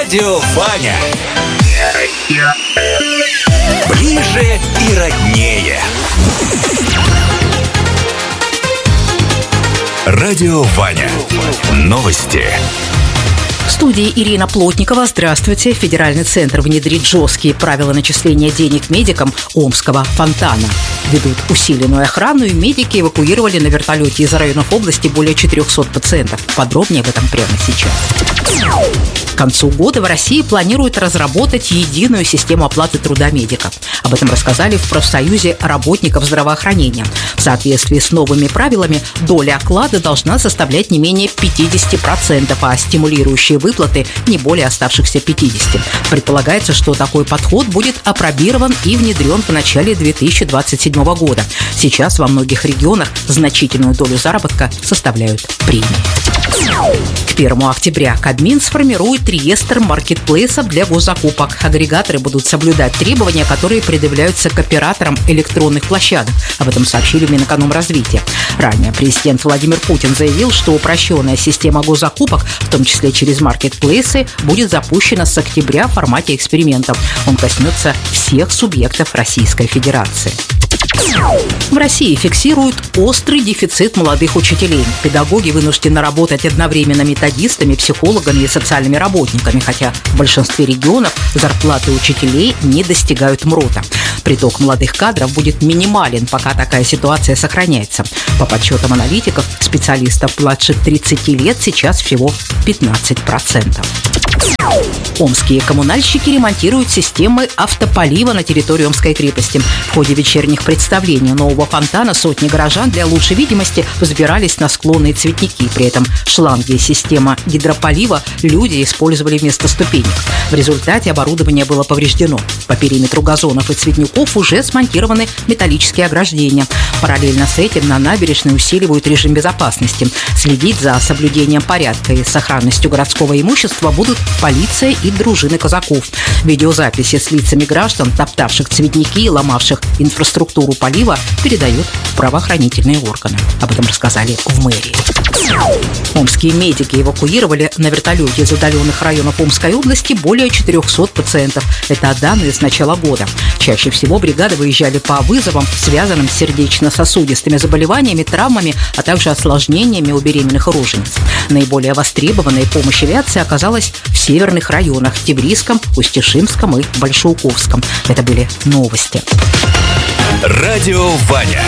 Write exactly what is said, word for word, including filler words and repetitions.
Радио Ваня. Ближе и роднее. Радио Ваня. Новости. В студии Ирина Плотникова. Здравствуйте. Федеральный центр внедрит жесткие правила начисления денег медикам Омского фонтана. Ведут усиленную охрану, и медики эвакуировали на вертолете из районов области более четырехсот пациентов. Подробнее об этом прямо сейчас. К концу года в России планируют разработать единую систему оплаты труда медиков. Об этом рассказали в профсоюзе работников здравоохранения. В соответствии с новыми правилами доля оклада должна составлять не менее пятьдесят процентов, а стимулирующие выплаты не более оставшихся пятьдесят процентов. Предполагается, что такой подход будет апробирован и внедрен в начале две тысячи двадцать седьмого года. Сейчас во многих регионах значительную долю заработка составляют премии. К первому октября Кабмин сформирует реестр маркетплейсов для госзакупок. Агрегаторы будут соблюдать требования, которые предъявляются к операторам электронных площадок. Об этом сообщили в Минэкономразвития. Ранее президент Владимир Путин заявил, что упрощенная система госзакупок, в том числе через маркетплейсы, будет запущена с октября в формате экспериментов. Он коснется всех субъектов Российской Федерации. В России фиксируют острый дефицит молодых учителей. Педагоги вынуждены работать одновременно методистами, психологами и социальными работниками, хотя в большинстве регионов зарплаты учителей не достигают МРОТа. Приток молодых кадров будет минимален, пока такая ситуация сохраняется. По подсчетам аналитиков, специалистов младше тридцати лет сейчас всего пятнадцать процентов. Омские коммунальщики ремонтируют системы автополива на территории Омской крепости. В ходе вечерних представлений нового фонтана сотни горожан для лучшей видимости взбирались на склоны и цветники. При этом шланги и система гидрополива люди использовали вместо ступенек. В результате оборудование было повреждено. По периметру газонов и цветников уже смонтированы металлические ограждения. Параллельно с этим на набережной усиливают режим безопасности. Следить за соблюдением порядка и сохранностью городского имущества будут полиция и дружины казаков. Видеозаписи с лицами граждан, топтавших цветники и ломавших инфраструктуру полива, передают в правоохранительные органы. Об этом рассказали в мэрии. Омские медики эвакуировали на вертолете из отдаленных районов Омской области более четырехсот пациентов. Это данные с начала года. Чаще всего бригады выезжали по вызовам, связанным с сердечно-сосудистыми заболеваниями, травмами, а также осложнениями у беременных рожениц. Наиболее востребованной помощь авиации оказалась в северных районах – Тиврийском, Устюжинском и Большоуковском. Это были новости. Радио Ваня.